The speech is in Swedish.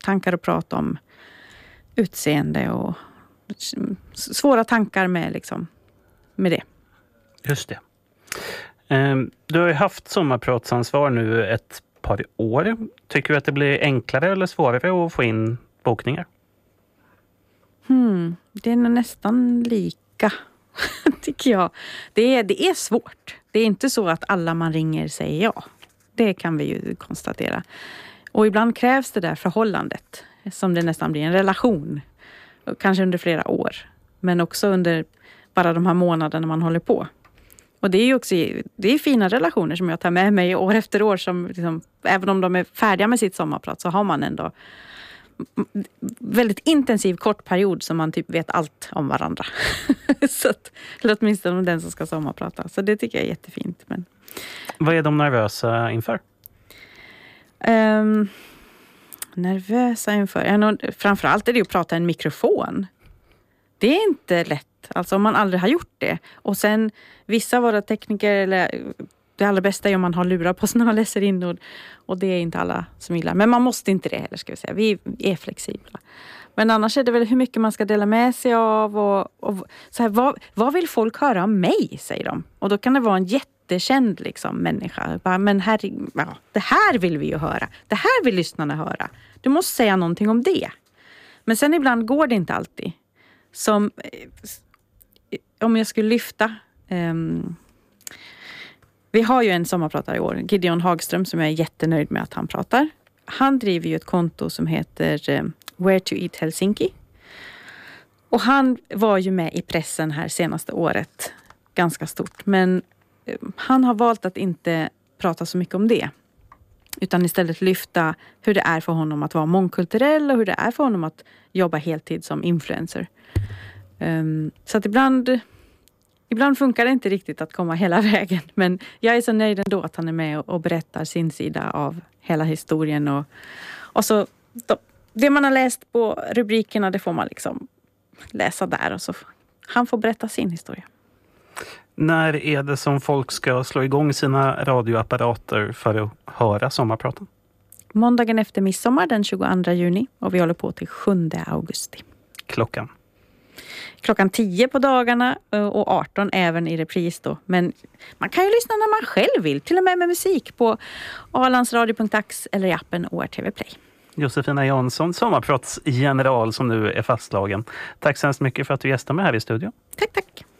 tankar att prata om utseende och svåra tankar med, liksom, med det. Just det. Du har ju haft sommarpratsansvar nu ett par år. Tycker du att det blir enklare eller svårare att få in bokningar? Det är nog nästan lika, tycker jag. Det är svårt. Det är inte så att alla man ringer säger ja. Det kan vi ju konstatera. Och ibland krävs det där förhållandet, som det nästan blir en relation. Kanske under flera år. Men också under bara de här månaderna man håller på. Och det är ju också, det är fina relationer som jag tar med mig år efter år. Som liksom, även om de är färdiga med sitt sommarprat så har man ändå väldigt intensiv kort period som man typ vet allt om varandra. Så att, eller åtminstone om den som ska sommarprata. Så det tycker jag är jättefint. Men... Vad är de nervösa inför? Nervösa inför? Framförallt är det att prata i en mikrofon. Det är inte lätt. Alltså om man aldrig har gjort det. Och sen vissa av våra tekniker, eller det allra bästa är om man har lurar på sig när man läser in. Och det är inte alla som gillar. Men man måste inte det heller, ska vi säga. Vi är flexibla. Men annars är det väl hur mycket man ska dela med sig av. Och så här, vad vill folk höra om mig, säger de. Och då kan det vara en jättekänd liksom, människa. Bara, men det här vill vi ju höra. Det här vill lyssnarna höra. Du måste säga någonting om det. Men sen ibland går det inte alltid. Som om jag skulle lyfta... vi har ju en sommarpratare i år, Gideon Hagström, som jag är jättenöjd med att han pratar. Han driver ju ett konto som heter Where to Eat Helsinki. Och han var ju med i pressen här senaste året. Ganska stort. Men han har valt att inte prata så mycket om det. Utan istället lyfta hur det är för honom att vara mångkulturell och hur det är för honom att jobba heltid som influencer. Så att ibland funkar det inte riktigt att komma hela vägen. Men jag är så nöjd ändå att han är med och berättar sin sida av hela historien. Och så det man har läst på rubrikerna, det får man liksom läsa där. Och så han får berätta sin historia. När är det som folk ska slå igång sina radioapparater för att höra sommarpraten? Måndagen efter midsommar den 22 juni. Och vi håller på till 7 augusti. Klockan 10 på dagarna och 18 även i repris då. Men man kan ju lyssna när man själv vill. Till och med musik på alandsradio.ax eller i appen ORTV Play. Josefina Jansson, sommarpratsgeneral som nu är fastslagen. Tack så hemskt mycket för att du gästade mig här i studion. Tack.